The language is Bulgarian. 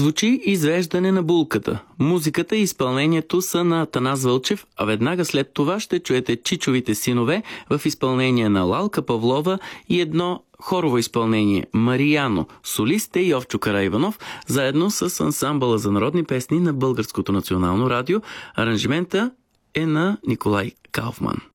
Звучи извеждане на булката. Музиката и изпълнението са на Атанас Вълчев, а веднага след това ще чуете Чичовите синове в изпълнение на Лалка Павлова и едно хорово изпълнение Марияно, солист е Йовчо Караиванов, заедно с ансамбъла за народни песни на Българското национално радио. Аранжимента е на Николай Кауфман.